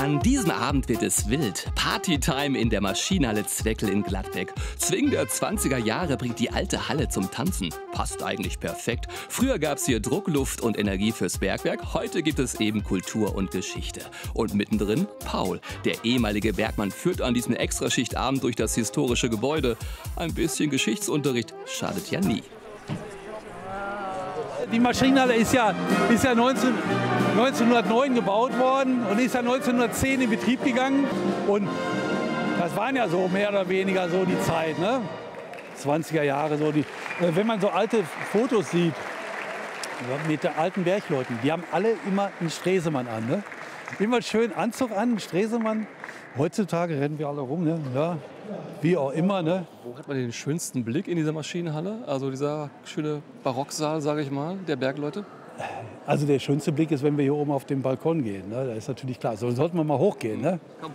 An diesem Abend wird es wild. Partytime in der Maschinenhalle Zweckel in Gladbeck. Swing der 20er Jahre bringt die alte Halle zum Tanzen. Passt eigentlich perfekt. Früher gab es hier Druck, Luft und Energie fürs Bergwerk. Heute gibt es eben Kultur und Geschichte. Und mittendrin Paul. Der ehemalige Bergmann führt an diesem Extraschichtabend durch das historische Gebäude. Ein bisschen Geschichtsunterricht schadet ja nie. Die Maschinenhalle ist ja 1909 gebaut worden und ist ja 1910 in Betrieb gegangen. Und das waren ja so mehr oder weniger so die Zeit, ne? 20er Jahre so. Wenn man so alte Fotos sieht mit den alten Bergleuten, die haben alle immer einen Stresemann an, ne? Immer schön Anzug an, einen Stresemann. Heutzutage rennen wir alle rum, ne? Ja, wie auch immer, ne? Wo hat man den schönsten Blick in dieser Maschinenhalle? Also dieser schöne Barocksaal, sage ich mal, der Bergleute? Also der schönste Blick ist, wenn wir hier oben auf den Balkon gehen, ne? Da ist natürlich klar. So sollten wir mal hochgehen, ne? Komm.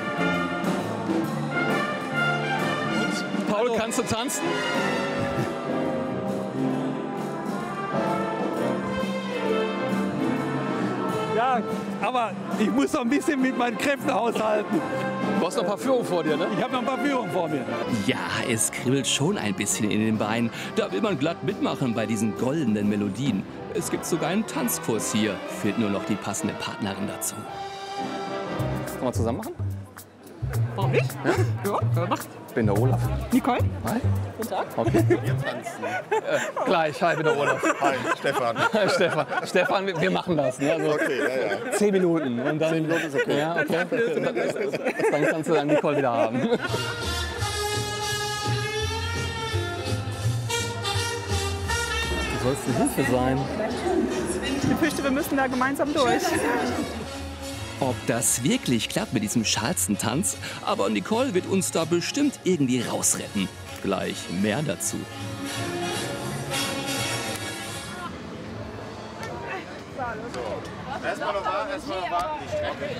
Und, Paul, kannst du tanzen? Ja, aber ich muss noch ein bisschen mit meinen Kräften haushalten. Du hast noch ein paar Führungen vor dir, ne? Ich habe noch ein paar Führungen vor mir. Ja, es kribbelt schon ein bisschen in den Beinen. Da will man glatt mitmachen bei diesen goldenen Melodien. Es gibt sogar einen Tanzkurs hier. Fehlt nur noch die passende Partnerin dazu. Wollen wir zusammen machen? Warum nicht? Ja? Ja, wer macht? Ich bin der Olaf. Nicole? Hi. Guten Tag. Okay. Wir tanzen. Gleich, hi, ich bin der Olaf. Hi, Stefan. Stefan, wir machen das. Ne? Also Okay, ja. 10 Minuten. Und dann, 10 Minuten ist okay. Ja, okay. Dann kannst du dann Nicole wieder haben. Du sollst eine Hilfe sein. Ich fürchte, wir müssen da gemeinsam durch. Ob das wirklich klappt mit diesem Charleston-Tanz? Aber Nicole wird uns da bestimmt irgendwie rausretten. Gleich mehr dazu. Erstmal noch warten, die Strecke.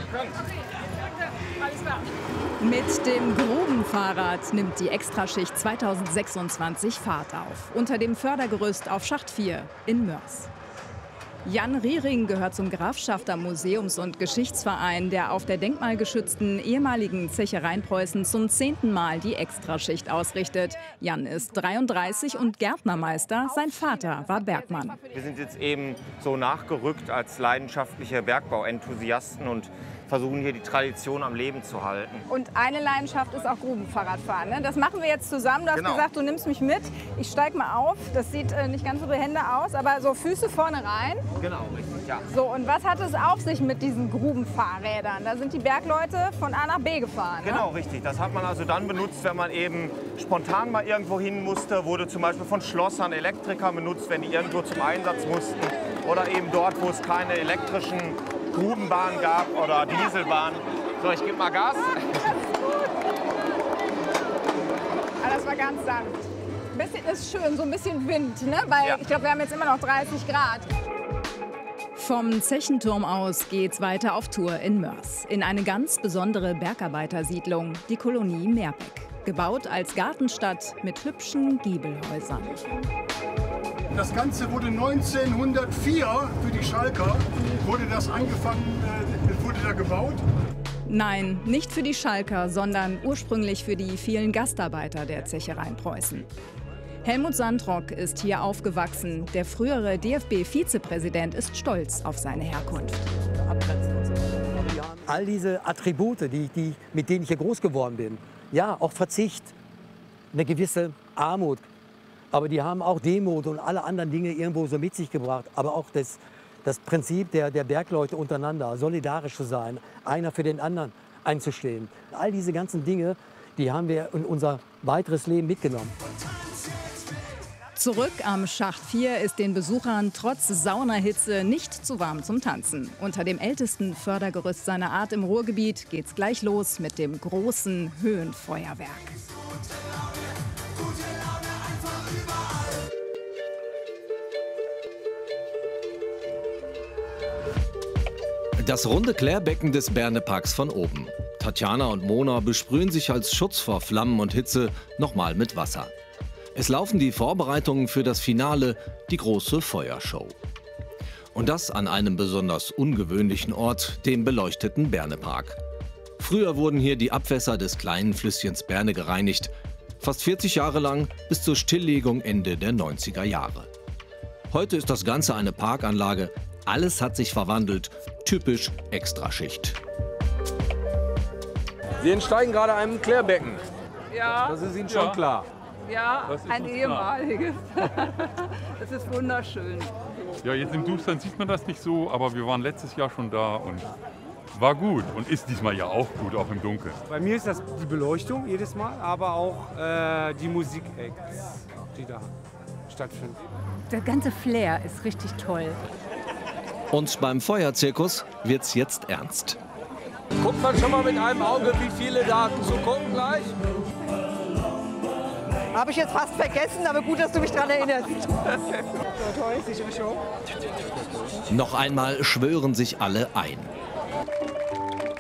Mit dem Grubenfahrrad nimmt die Extraschicht 2026 Fahrt auf. Unter dem Fördergerüst auf Schacht 4 in Mörs. Jan Riering gehört zum Grafschafter Museums- und Geschichtsverein, der auf der denkmalgeschützten ehemaligen Zeche Rheinpreußen zum 10. Mal die Extraschicht ausrichtet. Jan ist 33 und Gärtnermeister. Sein Vater war Bergmann. Wir sind jetzt eben so nachgerückt als leidenschaftliche Bergbauenthusiasten und versuchen hier die Tradition am Leben zu halten. Und eine Leidenschaft ist auch Grubenfahrradfahren. Ne? Das machen wir jetzt zusammen. Du hast gesagt, du nimmst mich mit. Ich steig mal auf. Das sieht nicht ganz so behende aus, aber so Füße vorne rein. Genau, richtig, ja. So, und was hat es auf sich mit diesen Grubenfahrrädern? Da sind die Bergleute von A nach B gefahren. Genau, ne? richtig. Das hat man also dann benutzt, wenn man eben spontan mal irgendwo hin musste. Wurde zum Beispiel von Schlossern, Elektrikern benutzt, wenn die irgendwo zum Einsatz mussten. Oder eben dort, wo es keine elektrischen Grubenbahnen gab oder Dieselbahnen. So, ich gebe mal Gas. Das war ganz sanft. Ein bisschen ist schön, so ein bisschen Wind, ne? Weil Ja. ich glaube, wir haben jetzt immer noch 30 Grad. Vom Zechenturm aus geht's weiter auf Tour in Mörs. In eine ganz besondere Bergarbeitersiedlung, die Kolonie Meerbeck. Gebaut als Gartenstadt mit hübschen Giebelhäusern. Das Ganze wurde 1904 für die Schalker, wurde das angefangen, wurde da gebaut. Nein, nicht für die Schalker, sondern ursprünglich für die vielen Gastarbeiter der Zeche Rheinpreußen. Helmut Sandrock ist hier aufgewachsen. Der frühere DFB-Vizepräsident ist stolz auf seine Herkunft. All diese Attribute, mit denen ich hier groß geworden bin, ja, auch Verzicht, eine gewisse Armut, aber die haben auch Demut und alle anderen Dinge irgendwo so mit sich gebracht. Aber auch das Prinzip der Bergleute untereinander, solidarisch zu sein, einer für den anderen einzustehen. All diese ganzen Dinge, die haben wir in unser weiteres Leben mitgenommen. Zurück am Schacht 4 ist den Besuchern trotz Saunahitze nicht zu warm zum Tanzen. Unter dem ältesten Fördergerüst seiner Art im Ruhrgebiet geht's gleich los mit dem großen Höhenfeuerwerk. Das runde Klärbecken des Berneparks von oben. Tatjana und Mona besprühen sich als Schutz vor Flammen und Hitze nochmal mit Wasser. Es laufen die Vorbereitungen für das Finale, die große Feuershow. Und das an einem besonders ungewöhnlichen Ort, dem beleuchteten Bernepark. Früher wurden hier die Abwässer des kleinen Flüsschens Berne gereinigt. Fast 40 Jahre lang, bis zur Stilllegung Ende der 90er Jahre. Heute ist das Ganze eine Parkanlage. Alles hat sich verwandelt. Typisch Extraschicht. Sie entsteigen gerade einem Klärbecken. Ja. Das ist Ihnen schon klar. Ja, ein ehemaliges. Das ist wunderschön. Ja, jetzt im Dustern sieht man das nicht so, aber wir waren letztes Jahr schon da und war gut und ist diesmal ja auch gut, auch im Dunkeln. Bei mir ist das die Beleuchtung jedes Mal, aber auch die Musik-Acts, die da stattfinden. Der ganze Flair ist richtig toll. Und beim Feuerzirkus wird's jetzt ernst. Guckt man schon mal mit einem Auge, wie viele da zugucken gleich? Habe ich jetzt fast vergessen, aber gut, dass du mich daran erinnerst. Noch einmal schwören sich alle ein.